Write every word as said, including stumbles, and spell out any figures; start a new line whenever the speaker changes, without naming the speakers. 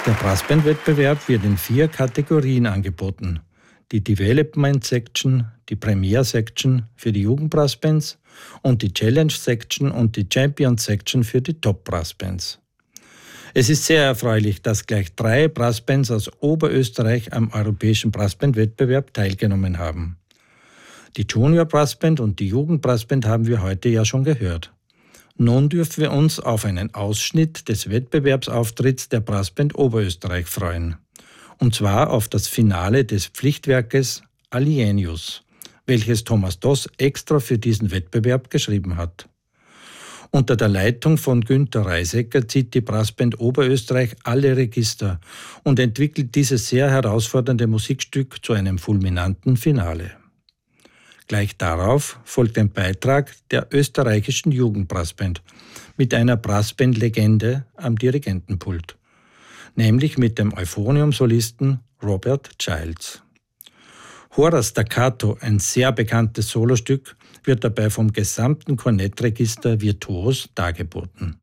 Der Brassband-Wettbewerb wird in vier Kategorien angeboten. Die Development Section, die Premier Section für die Jugendbrassbands und die Challenge Section und die Champion Section für die Top Brassbands. Es ist sehr erfreulich, dass gleich drei Brassbands aus Oberösterreich am europäischen Brassband-Wettbewerb teilgenommen haben. Die Junior Brassband und die Jugend Brassband haben wir heute ja schon gehört. Nun dürfen wir uns auf einen Ausschnitt des Wettbewerbsauftritts der Brassband Oberösterreich freuen. Und zwar auf das Finale des Pflichtwerkes Alienius, welches Thomas Doss extra für diesen Wettbewerb geschrieben hat. Unter der Leitung von Günter Reisecker zieht die Brassband Oberösterreich alle Register und entwickelt dieses sehr herausfordernde Musikstück zu einem fulminanten Finale. Gleich darauf folgt ein Beitrag der österreichischen Jugendbrassband mit einer Brassband-Legende am Dirigentenpult, nämlich mit dem Euphonium-Solisten Robert Childs. Hora Staccato, ein sehr bekanntes Solostück, wird dabei vom gesamten Kornettregister virtuos dargeboten.